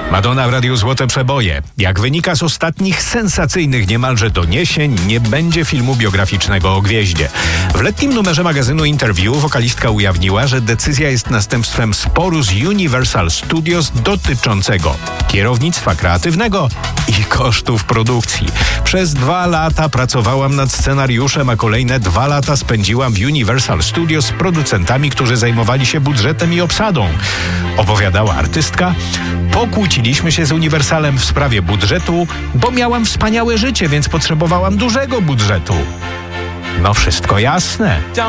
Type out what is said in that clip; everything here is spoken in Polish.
Madonna w Radiu Złote Przeboje. Jak wynika z ostatnich sensacyjnych niemalże doniesień, nie będzie filmu biograficznego o gwieździe. W letnim numerze magazynu Interview wokalistka ujawniła, że decyzja jest następstwem sporu z Universal Studios dotyczącego kierownictwa kreatywnego i kosztów produkcji. Przez 2 lata pracowałam nad scenariuszem, a kolejne 2 lata spędziłam w Universal Studios z producentami, którzy zajmowali się budżetem i obsadą. Opowiadała artystka. Pokłóciliśmy się z Universalem w sprawie budżetu, bo miałam wspaniałe życie, więc potrzebowałam dużego budżetu. No wszystko jasne.